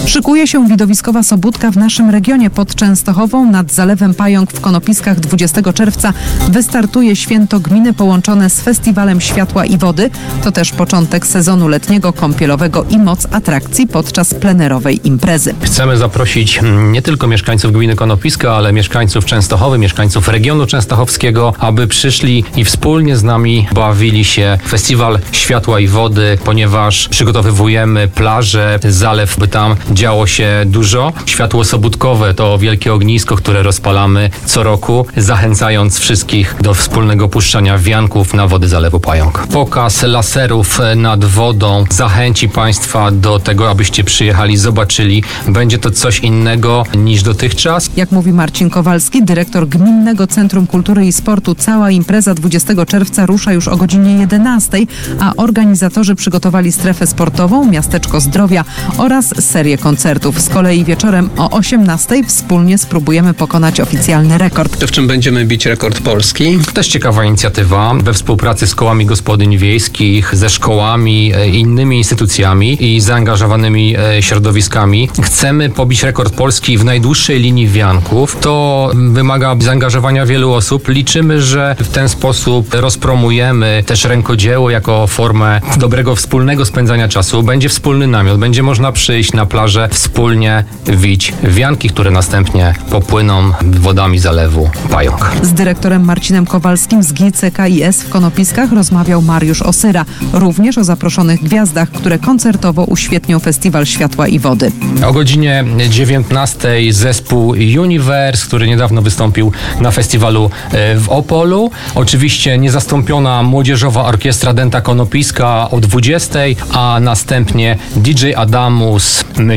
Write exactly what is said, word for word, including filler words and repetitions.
Szykuje się widowiskowa sobótka w naszym regionie. Pod Częstochową nad Zalewem Pająk w Konopiskach dwudziestego czerwca wystartuje święto gminy połączone z Festiwalem Światła i Wody. To też początek sezonu letniego, kąpielowego i moc atrakcji podczas plenerowej imprezy. Chcemy zaprosić nie tylko mieszkańców gminy Konopiska, ale mieszkańców Częstochowy, mieszkańców regionu częstochowskiego, aby przyszli i wspólnie z nami bawili się Festiwal Światła i Wody, ponieważ przygotowywujemy plażę, zalew, by tam działo się dużo. Światło sobótkowe to wielkie ognisko, które rozpalamy co roku, zachęcając wszystkich do wspólnego puszczania wianków na wody Zalewu Pająk. Pokaz laserów nad wodą zachęci Państwa do tego, abyście przyjechali, zobaczyli. Będzie to coś innego niż dotychczas. Jak mówi Marcin Kowalski, dyrektor Gminnego Centrum Kultury i Sportu, cała impreza dwudziestego czerwca rusza już o godzinie jedenastej, a organizatorzy przygotowali strefę sportową, miasteczko zdrowia oraz serię koncertów. Z kolei wieczorem o osiemnastej wspólnie spróbujemy pokonać oficjalny rekord. To w czym będziemy bić rekord polski? Też ciekawa inicjatywa we współpracy z kołami gospodyń wiejskich, ze szkołami, e, innymi instytucjami i zaangażowanymi e, środowiskami. Chcemy pobić rekord polski w najdłuższej linii wianków. To wymaga zaangażowania wielu osób. Liczymy, że w ten sposób rozpromujemy też rękodzieło jako formę dobrego wspólnego spędzania czasu. Będzie wspólny namiot, będzie można przyjść na plażę, wspólnie wić wianki, które następnie popłyną wodami Zalewu Pająk. Z dyrektorem Marcinem Kowalskim z G C K I S w Konopiskach rozmawiał Mariusz Osyra. Również o zaproszonych gwiazdach, które koncertowo uświetnią Festiwal Światła i Wody. O godzinie dziewiętnastej zespół Universe, który niedawno wystąpił na festiwalu w Opolu. Oczywiście niezastąpiona młodzieżowa orkiestra Dęta Konopiska o dwudziestej, a następnie D J Adamus,